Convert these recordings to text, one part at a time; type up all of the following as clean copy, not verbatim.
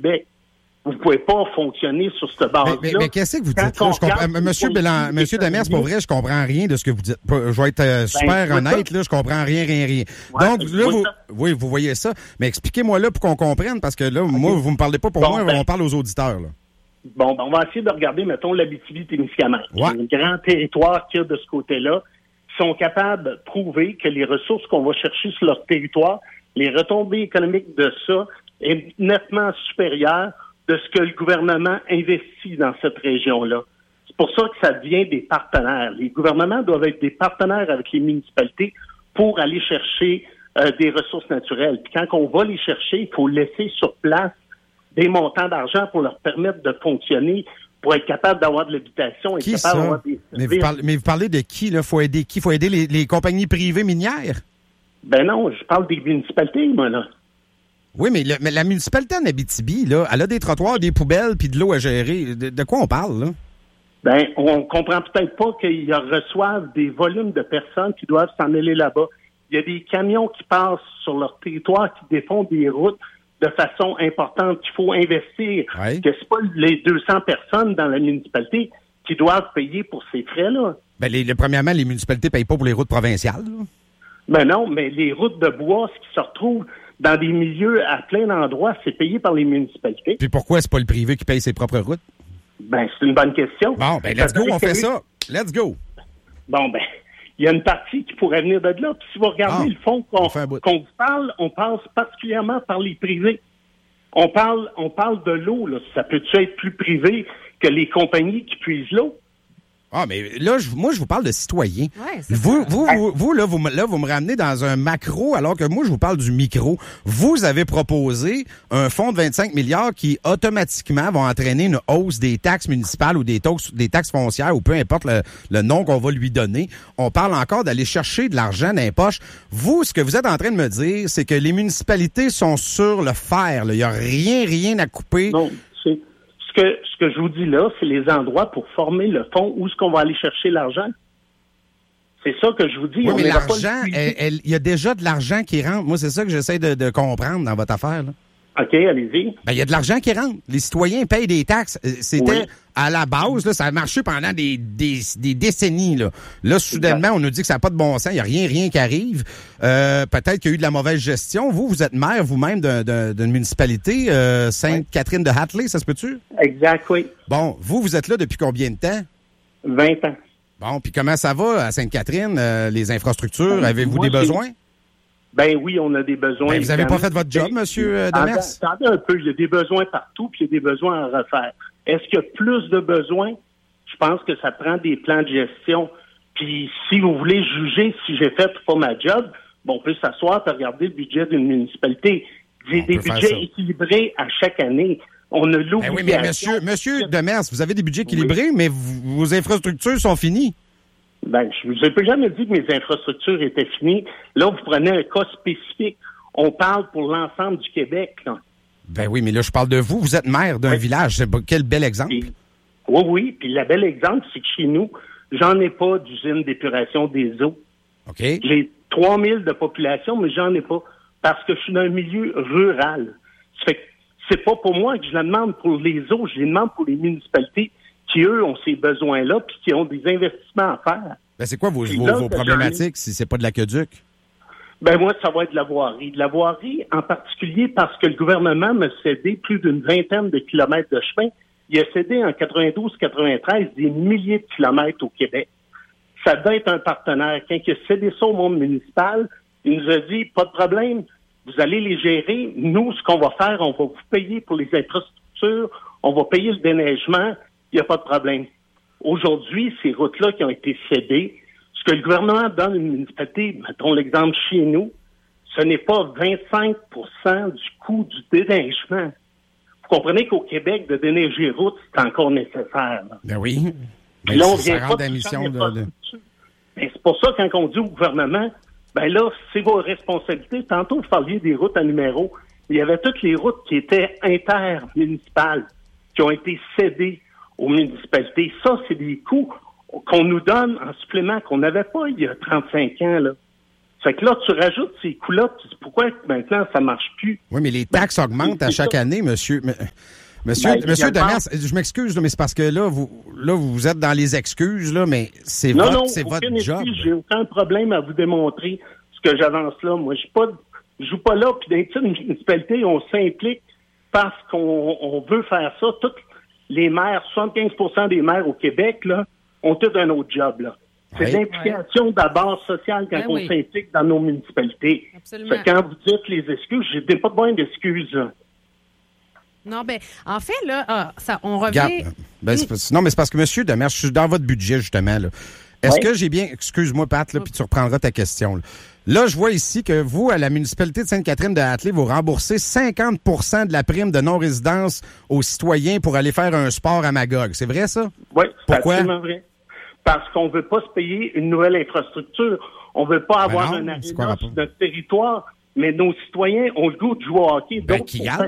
Québec. Vous ne pouvez pas fonctionner sur cette base-là. Mais qu'est-ce que vous dites là? Je comprends, Monsieur Demers, c'est pas vrai, je comprends rien de ce que vous dites. Je vais être super honnête, là, je comprends rien. Ouais, donc, là, vous voyez ça. Mais expliquez-moi là pour qu'on comprenne, parce que là, moi, vous me parlez pas pour moi, on parle aux auditeurs, là. Bon, on va essayer de regarder, mettons, l'Abitibi-Témiscamingue. Ouais. Un grand territoire qu'il y a de ce côté-là. Ils sont capables de prouver que les ressources qu'on va chercher sur leur territoire, les retombées économiques de ça, est nettement supérieure de ce que le gouvernement investit dans cette région-là. C'est pour ça que ça devient des partenaires. Les gouvernements doivent être des partenaires avec les municipalités pour aller chercher des ressources naturelles. Puis quand on va les chercher, il faut laisser sur place des montants d'argent pour leur permettre de fonctionner, pour être capable d'avoir de l'habitation, être capable d'avoir des services. Mais vous parlez de qui, là? Faut aider qui? Faut aider les compagnies privées minières? Ben non, je parle des municipalités, moi, là. Oui, mais la municipalité en Abitibi, là, elle a des trottoirs, des poubelles, puis de l'eau à gérer. De quoi on parle, là? Ben, on comprend peut-être pas qu'ils reçoivent des volumes de personnes qui doivent s'en aller là-bas. Il y a des camions qui passent sur leur territoire, qui défont des routes de façon importante, qu'il faut investir. Ouais. Que c'est pas les 200 personnes dans la municipalité qui doivent payer pour ces frais-là. Ben, premièrement, les municipalités payent pas pour les routes provinciales, là. Ben non, mais les routes de bois, ce qui se retrouve dans des milieux à plein d'endroits, c'est payé par les municipalités. Puis pourquoi c'est pas le privé qui paye ses propres routes? Ben, c'est une bonne question. Bon, ben, let's go, on fait ça. Let's go. Bon, ben, il y a une partie qui pourrait venir de là. Puis si vous regardez le fond qu'on vous parle, on passe particulièrement par les privés. On parle de l'eau, là. Ça peut-tu être plus privé que les compagnies qui puisent l'eau? Ah, mais là, moi, je vous parle de citoyens. Ouais, vous, vous me ramenez dans un macro, alors que moi, je vous parle du micro. Vous avez proposé un fonds de 25 milliards qui, automatiquement, va entraîner une hausse des taxes municipales ou des taxes foncières, ou peu importe le nom qu'on va lui donner. On parle encore d'aller chercher de l'argent dans les poches. Vous, ce que vous êtes en train de me dire, c'est que les municipalités sont sur le fer, là. Il n'y a rien à couper. Non. Ce que je vous dis là, c'est les endroits pour former le fonds où est-ce qu'on va aller chercher l'argent. C'est ça que je vous dis. Oui, mais l'argent, il y a déjà de l'argent qui rentre. Moi, c'est ça que j'essaie de comprendre dans votre affaire, là. OK, allez-y. Ben, il y a de l'argent qui rentre. Les citoyens payent des taxes. C'était à la base, là, ça a marché pendant des décennies, là. Là, soudainement, on nous dit que ça n'a pas de bon sens, il n'y a rien qui arrive. Peut-être qu'il y a eu de la mauvaise gestion. Vous êtes maire vous-même d'une municipalité, Sainte-Catherine de Hatley, ça se peut-tu? Exact, oui. Bon, vous êtes là depuis combien de temps? 20 ans. Bon, puis comment ça va à Sainte-Catherine, les infrastructures? Avez-vous des besoins? Ben oui, on a des besoins. Ben, vous n'avez pas fait votre job, M. Demers? Attendez un peu, il y a des besoins partout, puis il y a des besoins à refaire. Est-ce qu'il y a plus de besoins? Je pense que ça prend des plans de gestion. Puis si vous voulez juger si j'ai fait ou pas ma job, bon, on peut s'asseoir et regarder le budget d'une municipalité. J'ai des budgets équilibrés à chaque année. On a l'obligation... Ben oui, mais monsieur Demers, vous avez des budgets équilibrés, mais vos infrastructures sont finies. Ben, je ne vous ai jamais dit que mes infrastructures étaient finies. Là, vous prenez un cas spécifique. On parle pour l'ensemble du Québec, là. Ben oui, mais là, je parle de vous. Vous êtes maire d'un village. Quel bel exemple. Oui. Puis le bel exemple, c'est que chez nous, j'en ai pas d'usine d'épuration des eaux. OK. J'ai 3000 de population, mais j'en ai pas. Parce que je suis dans un milieu rural. Ça fait que c'est pas pour moi que je la demande pour les eaux, je les demande pour les municipalités qui, eux, ont ces besoins-là puis qui ont des investissements à faire. Ben, c'est quoi vos problématiques si c'est pas de l'aqueduc? Ben, moi, ça va être de la voirie. De la voirie, en particulier parce que le gouvernement m'a cédé plus d'une vingtaine de kilomètres de chemin. Il a cédé en 92-93 des milliers de kilomètres au Québec. Ça doit être un partenaire. Quand il a cédé ça au monde municipal, il nous a dit, pas de problème, vous allez les gérer. Nous, ce qu'on va faire, on va vous payer pour les infrastructures, on va payer le déneigement, il n'y a pas de problème. Aujourd'hui, ces routes-là qui ont été cédées, ce que le gouvernement donne à une municipalité, mettons l'exemple chez nous, ce n'est pas 25 % du coût du déneigement. Vous comprenez qu'au Québec, de déneiger route, c'est encore nécessaire. Là. Ben oui. Mais là, on vient pas de... Ben, c'est pour ça, quand on dit au gouvernement, ben là, c'est vos responsabilités. Tantôt, vous parliez des routes à numéro. Il y avait toutes les routes qui étaient intermunicipales, qui ont été cédées aux municipalités. Ça, c'est des coûts qu'on nous donne en supplément qu'on n'avait pas il y a 35 ans. Là. Fait que là, tu rajoutes ces coûts-là, tu dis pourquoi maintenant ça marche plus? Oui, mais les taxes augmentent à chaque année, monsieur. Monsieur Demers, je m'excuse, mais c'est parce que là, vous êtes dans les excuses, là, mais c'est votre job. J'ai aucun problème à vous démontrer ce que j'avance là. Moi, je joue pas là, puis dans une municipalité, on s'implique parce qu'on veut faire ça. Toutes les maires, 75% des maires au Québec, là, ont tout un autre job, là. C'est l'implication d'abord sociale quand on s'implique dans nos municipalités. Absolument. Quand vous dites les excuses, j'ai pas besoin d'excuses, là. Non, en fait, là, on revient... Non, mais c'est parce que, monsieur Demers, je suis dans votre budget, justement, là. Est-ce que j'ai bien... Excuse-moi, Pat, là, puis tu reprendras ta question, là. Là, je vois ici que vous, à la municipalité de Sainte-Catherine-de-Hatley, vous remboursez 50 % de la prime de non-résidence aux citoyens pour aller faire un sport à Magog. C'est vrai, ça? Oui, c'est Pourquoi? absolument vrai. Parce qu'on veut pas se payer une nouvelle infrastructure. On veut pas avoir un aréna sur notre territoire, mais nos citoyens ont le goût de jouer au hockey. Donc, qui y a?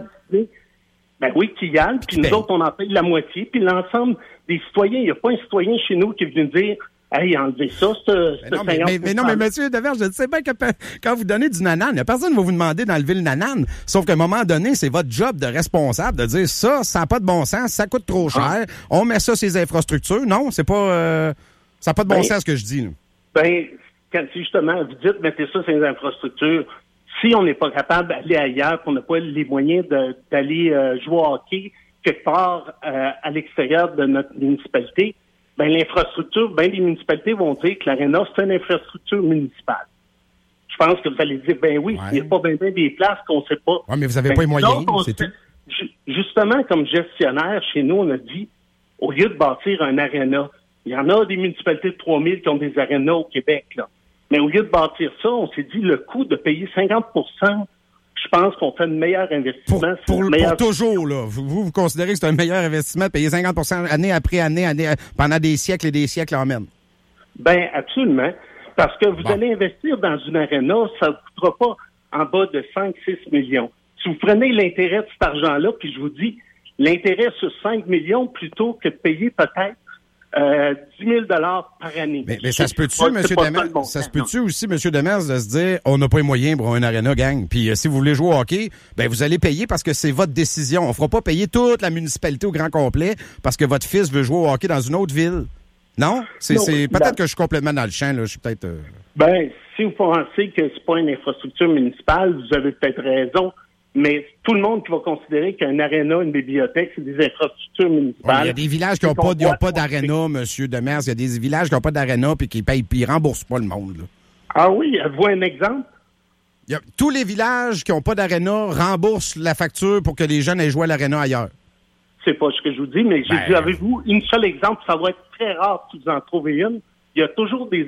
Oui, qui y a. Puis nous autres, on en paye la moitié. Puis l'ensemble des citoyens, il n'y a pas un citoyen chez nous qui est venu dire hey, enlevez ça, mais monsieur Demers, je sais bien que quand vous donnez du nanan, il n'y a personne qui va vous demander d'enlever le nanan. Sauf qu'à un moment donné, c'est votre job de responsable de dire ça n'a pas de bon sens, ça coûte trop cher, on met ça sur les infrastructures. Non, c'est pas ça n'a pas de bon sens ce que je dis. Quand justement, vous dites mettez ça sur les infrastructures, si on n'est pas capable d'aller ailleurs, qu'on n'a pas les moyens d'aller jouer au hockey quelque part à l'extérieur de notre municipalité, l'infrastructure, les municipalités vont dire que l'aréna, c'est une infrastructure municipale. Je pense que vous allez dire, oui, il n'y a pas des places qu'on ne sait pas. Oui, mais vous n'avez pas les moyens, c'est tout. Justement, comme gestionnaire, chez nous, on a dit, au lieu de bâtir un aréna, il y en a des municipalités de 3000 qui ont des arénas au Québec, là. Mais au lieu de bâtir ça, on s'est dit, le coût de payer 50 % je pense qu'on fait un meilleur investissement. Pour toujours, là. Vous considérez que c'est un meilleur investissement de payer 50 % année après année, pendant des siècles et des siècles en même? Absolument. Parce que vous allez investir dans une aréna, ça ne coûtera pas en bas de 5-6 millions. Si vous prenez l'intérêt de cet argent-là, puis je vous dis, l'intérêt sur 5 millions plutôt que de payer peut-être 10 000 $ par année. Mais ça se peut-tu, M. Demers? Ça se peut-tu aussi, M. Demers, de se dire, on n'a pas les moyens pour un aréna, gang. Puis si vous voulez jouer au hockey, vous allez payer parce que c'est votre décision. On ne fera pas payer toute la municipalité au grand complet parce que votre fils veut jouer au hockey dans une autre ville. Non? Peut-être que je suis complètement dans le champ, là. Je suis peut-être... si vous pensez que c'est pas une infrastructure municipale, vous avez peut-être raison. Mais tout le monde qui va considérer qu'un aréna, une bibliothèque, c'est des infrastructures municipales. Il y a des villages qui n'ont pas d'aréna, M. Demers. Il y a des villages qui n'ont pas d'aréna puis qui payent, puis ils remboursent pas le monde, là. Ah oui? Avez-vous un exemple? Tous les villages qui n'ont pas d'aréna remboursent la facture pour que les jeunes aient joué à l'aréna ailleurs. C'est pas ce que je vous dis, mais j'ai dit, avez-vous une seule exemple? Ça va être très rare que vous en trouvez une. Il y a toujours des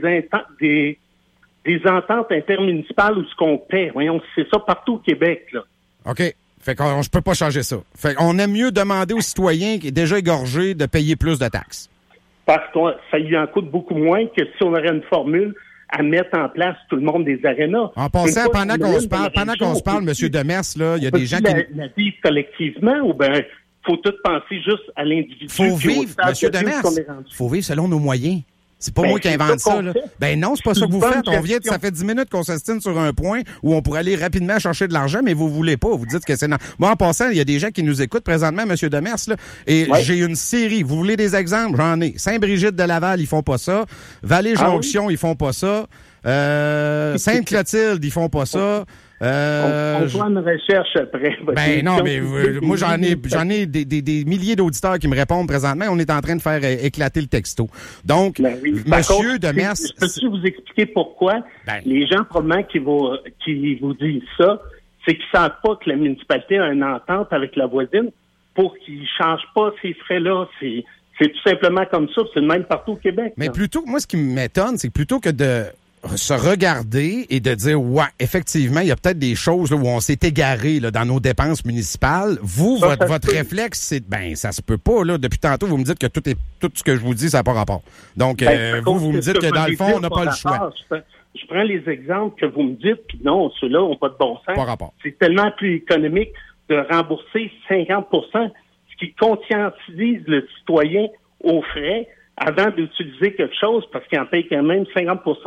ententes intermunicipales où ce qu'on paie. Voyons, c'est ça partout au Québec, là. OK. Fait qu'on je peux pas changer ça. Fait qu'on aime mieux demander aux citoyens qui est déjà égorgé de payer plus de taxes. Parce que ça lui en coûte beaucoup moins que si on aurait une formule à mettre en place tout le monde des arénas. En passant, pendant qu'on se parle, M. Demers, là, il y a des gens qui... La vivre collectivement ou faut tout penser juste à l'individu? Faut vivre, M. Demers, faut vivre selon nos moyens. C'est pas moi qui invente ça, là. Non, c'est pas ça que vous faites. Ça fait 10 minutes qu'on s'astine sur un point où on pourrait aller rapidement chercher de l'argent, mais vous voulez pas. Vous dites que c'est... Moi, en passant, il y a des gens qui nous écoutent présentement, M. Demers, là, et j'ai une série. Vous voulez des exemples? J'en ai. Saint-Brigitte de Laval, ils font pas ça. Vallée-Jonction, ils font pas ça. Sainte-Clotilde, ils font pas ça. On fera une recherche après. Non, mais moi, j'en ai des milliers d'auditeurs qui me répondent présentement. On est en train de faire éclater le texto. Donc, Monsieur Demers... Je peux vous expliquer pourquoi les gens, probablement, qui vous disent ça, c'est qu'ils ne savent pas que la municipalité a une entente avec la voisine pour qu'ils ne changent pas ces frais-là. C'est tout simplement comme ça. C'est le même partout au Québec. Mais plutôt, moi, ce qui m'étonne, c'est que plutôt que de se regarder et de dire, effectivement, il y a peut-être des choses là, où on s'est égaré là, dans nos dépenses municipales. Votre réflexe, c'est, ça se peut pas, là. Depuis tantôt, vous me dites que tout ce que je vous dis, ça n'a pas rapport. Donc, vous me dites que dans le fond, on n'a pas le choix. Je prends les exemples que vous me dites, puis non, ceux-là n'ont pas de bon sens. Pas rapport. C'est tellement plus économique de rembourser 50 %, ce qui conscientise le citoyen aux frais avant d'utiliser quelque chose, parce qu'il en paye quand même 50 %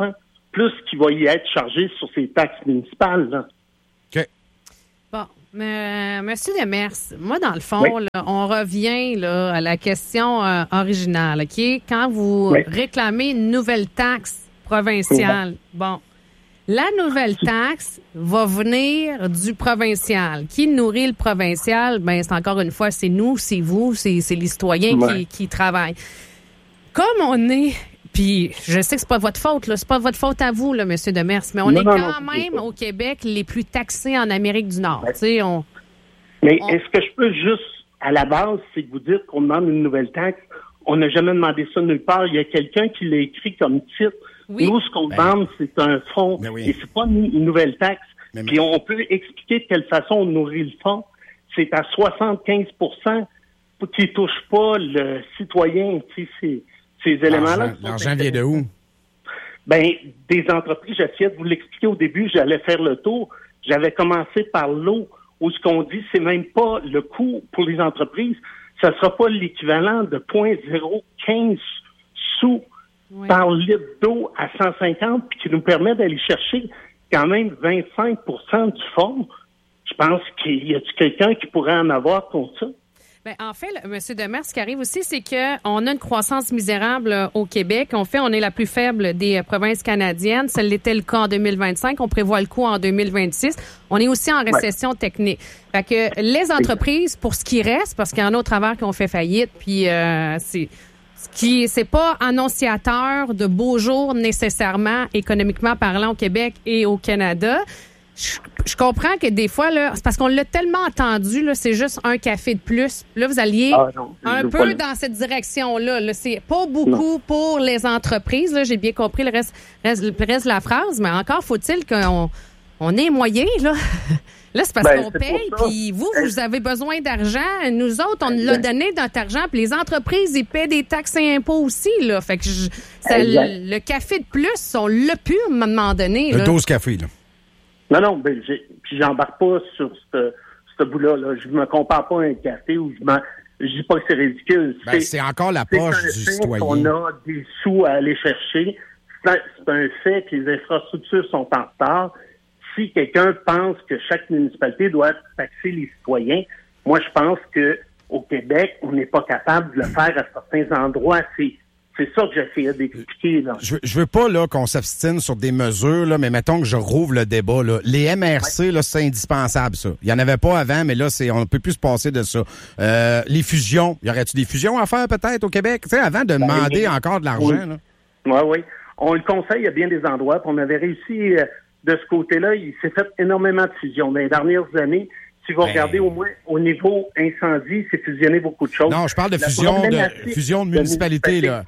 plus qu'il va y être chargé sur ses taxes municipales. Là. OK. Bon, Monsieur Demers, moi, dans le fond, là, on revient là, à la question originale, OK? Quand vous réclamez une nouvelle taxe provinciale, bon, la nouvelle taxe va venir du provincial. Qui nourrit le provincial? Ben, c'est encore une fois, c'est nous, c'est vous, c'est les citoyens qui travaillent. Comme on est... Puis, je sais que c'est pas votre faute, là. C'est pas votre faute à vous, là, M. Demers, mais on est quand même, au Québec, les plus taxés en Amérique du Nord. Tu sais, est-ce que je peux juste, à la base, c'est que vous dites qu'on demande une nouvelle taxe? On n'a jamais demandé ça nulle part. Il y a quelqu'un qui l'a écrit comme titre. Oui. Nous, ce qu'on demande, c'est un fonds. Et c'est pas une nouvelle taxe. Puis on peut expliquer de quelle façon on nourrit le fonds. C'est à 75% qui ne touche pas le citoyen, tu sais, ces éléments-là. L'argent vient de où? Ben, des entreprises, j'essayais de vous l'expliquer au début, j'allais faire le tour. J'avais commencé par l'eau, où ce qu'on dit, c'est même pas le coût pour les entreprises, ça sera pas l'équivalent de 0,015 sous par litre d'eau à 150, puis qui nous permet d'aller chercher quand même 25% du fonds. Je pense qu'il y a quelqu'un qui pourrait en avoir contre ça. Ben, en fait, M. Demers, ce qui arrive aussi, c'est qu'on a une croissance misérable au Québec. On est la plus faible des provinces canadiennes. Ça l'était le cas en 2025. On prévoit le coup en 2026. On est aussi en récession technique. Fait que les entreprises, pour ce qui reste, parce qu'il y en a au travers qui ont fait faillite, puis c'est pas annonciateur de beaux jours nécessairement, économiquement parlant, au Québec et au Canada. Je comprends que des fois, là, c'est parce qu'on l'a tellement entendu, là, c'est juste un café de plus. Là, vous alliez un peu dans cette direction-là. Là, c'est pas beaucoup pour les entreprises. Là, j'ai bien compris le reste de la phrase, mais encore faut-il qu'on ait moyen, là. Là, c'est parce qu'on paye, puis vous avez besoin d'argent. Nous autres, on l'a donné notre argent, puis les entreprises, ils paient des taxes et impôts aussi, là. Fait que le café de plus, on l'a pu à un moment donné. Le 12 cafés, là. Non, puis j'embarque pas sur ce bout-là. Là. Je me compare pas à un café où je dis pas que c'est ridicule. C'est encore la poche du citoyen. On a des sous à aller chercher. C'est un fait que les infrastructures sont en retard. Si quelqu'un pense que chaque municipalité doit taxer les citoyens, moi, je pense que au Québec, on n'est pas capable de le faire à certains endroits. C'est ça que j'essayais d'expliquer. Là. Je veux pas là qu'on s'abstine sur des mesures, là, mais mettons que je rouvre le débat. Là. Les MRC, là, c'est indispensable, ça. Il y en avait pas avant, mais là, on ne peut plus se passer de ça. Les fusions, y aurait-tu des fusions à faire peut-être au Québec? Tu sais, avant de demander encore de l'argent. Oui. On le conseille à bien des endroits. Puis on avait réussi de ce côté-là. Il s'est fait énormément de fusions dans les dernières années. Si vous regardez au moins au niveau incendie, c'est fusionné beaucoup de choses. Non, je parle de fusion de municipalités. Là.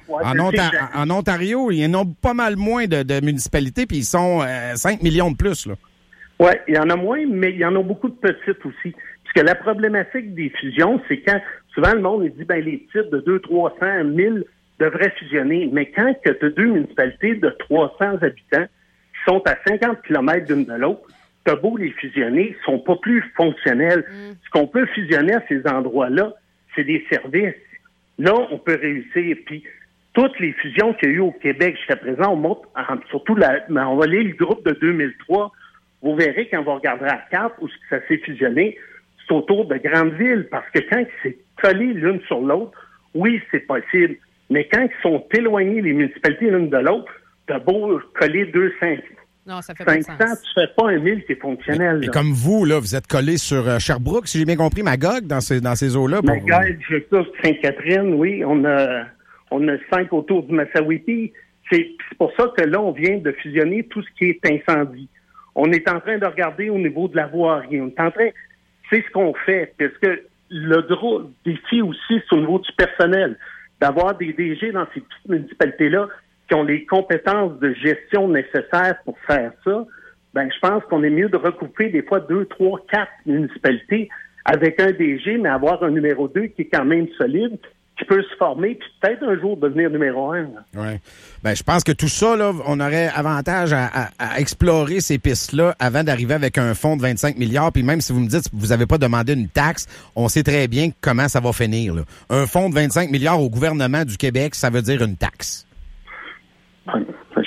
En Ontario, il y en a pas mal moins de municipalités, puis ils sont 5 millions de plus. Oui, il y en a moins, mais il y en a beaucoup de petites aussi. Puisque la problématique des fusions, c'est quand souvent le monde il dit les petites de 200, 300, 1000 devraient fusionner. Mais quand tu as deux municipalités de 300 habitants qui sont à 50 km l'une de l'autre, t'as beau les fusionner, ils sont pas plus fonctionnels. Ce qu'on peut fusionner à ces endroits-là, c'est des services. Là, on peut réussir. Puis, toutes les fusions qu'il y a eu au Québec jusqu'à présent, on montre, surtout on va lire le groupe de 2003, vous verrez quand vous regarderez à la carte où ça s'est fusionné, c'est autour de grandes villes. Parce que quand c'est collé l'une sur l'autre, oui, c'est possible. Mais quand ils sont éloignés, les municipalités l'une de l'autre, t'as beau coller 200. Non, ça fait pas de sens. 500, tu fais pas un 1000 qui est fonctionnel. Et comme vous, là, vous êtes collé sur Sherbrooke, si j'ai bien compris, Magog, dans ces eaux-là. Magog, Sainte-Catherine, oui. On a 5 autour du Massawippi. C'est pour ça que là, on vient de fusionner tout ce qui est incendie. On est en train de regarder au niveau de la voirie. On est en train... C'est ce qu'on fait. Parce que le gros défi aussi, c'est au niveau du personnel. D'avoir des DG dans ces petites municipalités-là qui ont les compétences de gestion nécessaires pour faire ça, je pense qu'on est mieux de recouper des fois 2, 3, 4 municipalités avec un DG, mais avoir un numéro 2 qui est quand même solide, qui peut se former, puis peut-être un jour devenir numéro 1. Oui. Je pense que tout ça, là, on aurait avantage à explorer ces pistes-là avant d'arriver avec un fonds de 25 milliards. Puis même si vous me dites que vous n'avez pas demandé une taxe, on sait très bien comment ça va finir. Là. Un fonds de 25 milliards au gouvernement du Québec, ça veut dire une taxe. Je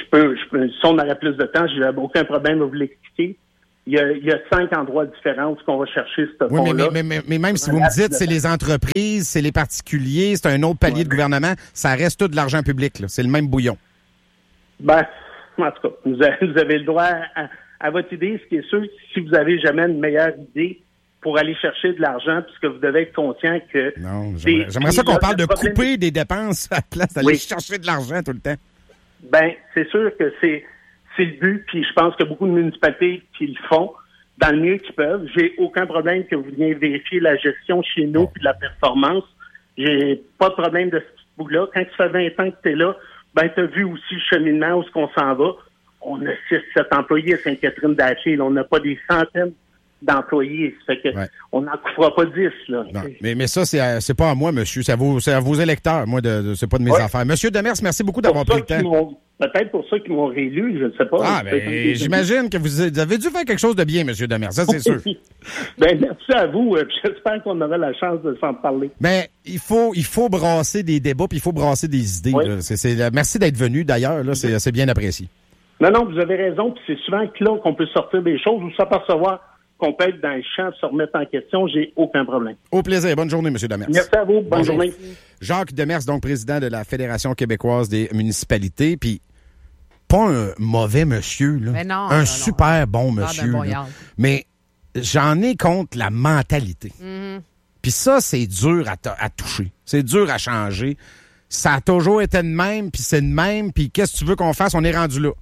si on aurait plus de temps, j'ai aucun problème à vous l'expliquer. Il y a 5 endroits différents où on va chercher ce fonds-là. Mais même si vous me dites c'est les entreprises, c'est les particuliers, c'est un autre palier de gouvernement, ça reste tout de l'argent public, là. C'est le même bouillon. Ben, en tout cas, vous avez le droit à votre idée. Ce qui est sûr, si vous avez jamais une meilleure idée pour aller chercher de l'argent, puisque vous devez être conscient que... Non, j'aimerais ça qu'on parle de couper des dépenses à la place d'aller chercher de l'argent tout le temps. Ben, c'est sûr que c'est le but, puis je pense que beaucoup de municipalités qui le font dans le mieux qu'ils peuvent. J'ai aucun problème que vous veniez vérifier la gestion chez nous puis de la performance. J'ai pas de problème de ce bout-là. Quand ça fait 20 ans que tu es là, ben tu as vu aussi le cheminement, où est-ce qu'on s'en va. On a 6-7 employés à Sainte-Catherine-d'Achille. On n'a pas des centaines d'employés. Ça fait que on n'en couvre pas 10, là. Non, mais ça, c'est pas à moi, monsieur. C'est à vos électeurs. Moi, c'est pas de mes affaires. Monsieur Demers, merci beaucoup d'avoir pris le temps. Peut-être pour ça qu'ils m'ont réélu, je ne sais pas. Ah, ben, j'imagine que vous avez dû faire quelque chose de bien, monsieur Demers. Ça, c'est sûr. Ben, merci à vous. J'espère qu'on aura la chance de s'en parler. Ben, il faut brasser des débats puis il faut brasser des idées. Là. Merci d'être venu, d'ailleurs. Là, c'est bien apprécié. Non, vous avez raison. Puis c'est souvent que là qu'on peut sortir des choses ou s'apercevoir qu'on peut être dans le champ, se remettre en question. J'ai aucun problème. Au plaisir. Bonne journée, M. Demers. Merci à vous. Bonne journée. Jacques Demers, donc président de la Fédération québécoise des municipalités. Puis, pas un mauvais monsieur, là. Non, super bon monsieur. Mais j'en ai contre la mentalité. Mm-hmm. Puis ça, c'est dur à toucher. C'est dur à changer. Ça a toujours été de même, puis c'est de même, puis qu'est-ce que tu veux qu'on fasse? On est rendu là.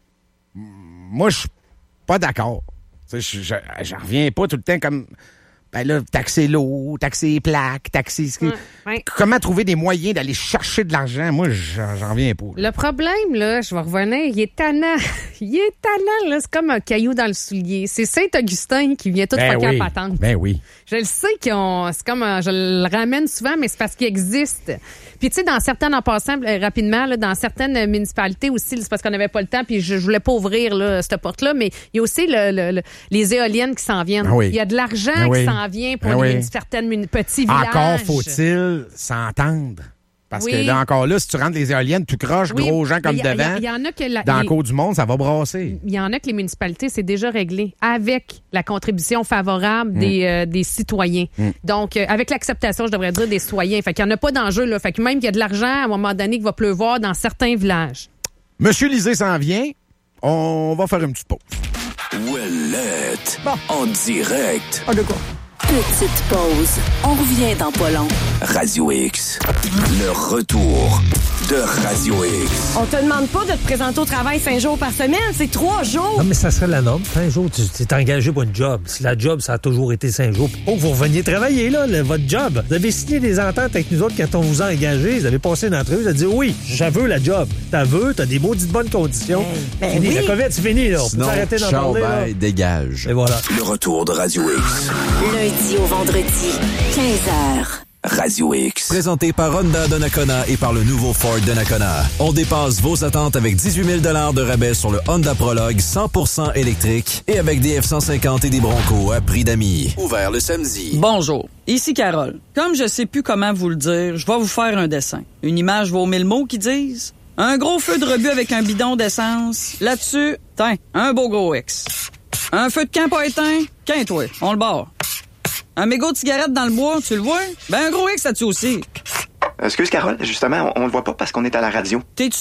Moi, je suis pas d'accord. J'en reviens pas tout le temps comme... Ben là, taxer l'eau, taxer les plaques, taxer... Comment trouver des moyens d'aller chercher de l'argent? Moi, j'en reviens pas. Le problème, là, je vais revenir, il est tannant. Là. C'est comme un caillou dans le soulier. C'est Saint-Augustin qui vient tout fucker à patente. Ben oui. Je le sais c'est comme... je le ramène souvent, mais c'est parce qu'il existe. Puis, tu sais, dans certaines, en passant rapidement, là, dans certaines municipalités aussi, c'est parce qu'on n'avait pas le temps, puis je voulais pas ouvrir là, cette porte-là, mais il y a aussi les éoliennes qui s'en viennent. Ah oui. Il y a de l'argent qui s'en vient pour certaines petits villages. Encore faut-il s'entendre. Parce que là, encore là, si tu rentres les éoliennes, tu croches gros gens comme devant. Il y en a que dans le cours du monde, ça va brasser. Il y en a que les municipalités, c'est déjà réglé avec la contribution favorable des citoyens. Donc, avec l'acceptation, je devrais dire, des citoyens. Fait qu'il n'y en a pas d'enjeu, là. Fait que même qu'il y a de l'argent, à un moment donné, qu'il va pleuvoir dans certains villages. Monsieur Lisée s'en vient. On va faire une petite pause. Ouellette. En direct. Ah, de quoi? Petite pause. On revient dans pas long. Radio X. Le retour de Radio X. On te demande pas de te présenter au travail 5 jours par semaine, c'est 3 jours. Non, mais ça serait la norme. 5 jours, tu t'es engagé pour une job. Si la job, ça a toujours été 5 jours. Pour que vous reveniez travailler, là, votre job. Vous avez signé des ententes avec nous autres quand on vous a engagé. Vous avez passé une entrevue, vous avez dit oui, je veux la job. T'as des maudites bonnes conditions. Fini. Oui. La COVID, c'est fini, là. On peut arrêter d'en parler, là. Dégage. Et voilà. Le retour de Radio X. Lundi au vendredi, 15h. Radio X. Présenté par Honda Donnacona et par le nouveau Ford Donnacona. On dépasse vos attentes avec 18 000 $ de rabais sur le Honda Prologue 100% électrique et avec des F-150 et des Broncos à prix d'amis. Ouvert le samedi. Bonjour, ici Carole. Comme je sais plus comment vous le dire, je vais vous faire un dessin. Une image vaut 1000 mots qui disent... Un gros feu de rebut avec un bidon d'essence. Là-dessus, tiens, un beau gros X. Un feu de camp pas éteint, qu'un-toi, on le barre. Un mégot de cigarette dans le bois, tu le vois? Ben, un gros X là-dessus aussi. Excuse, Carole, justement, on le voit pas parce qu'on est à la radio. T'es-tu